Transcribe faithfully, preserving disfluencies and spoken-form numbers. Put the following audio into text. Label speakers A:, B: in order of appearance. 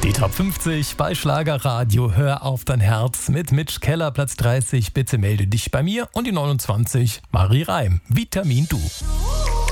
A: Die Top fünfzig bei Schlagerradio. Hör auf dein Herz mit Mitch Keller, Platz dreißig. Bitte melde dich bei mir. Und die neunundzwanzig, Marie Reim, Vitamin Du.